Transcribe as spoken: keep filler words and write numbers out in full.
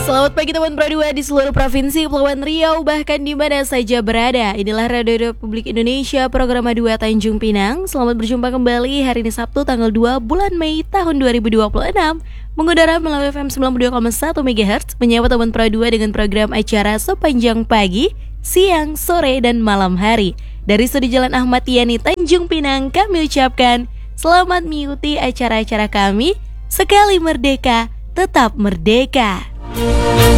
Selamat pagi teman Pro dua di seluruh provinsi Kepulauan Riau, bahkan di mana saja berada. Inilah Radio Republik Indonesia, program dua Tanjung Pinang. Selamat berjumpa kembali hari ini Sabtu tanggal dua bulan Mei tahun dua ribu dua puluh enam. Mengudara melalui F M sembilan puluh dua koma satu MHz, menyapa teman Pro dua dengan program acara sepanjang pagi, siang, sore, dan malam hari. Dari Studio Jalan Ahmad Yani Tanjung Pinang, kami ucapkan selamat mengikuti acara-acara kami. Sekali merdeka, tetap merdeka.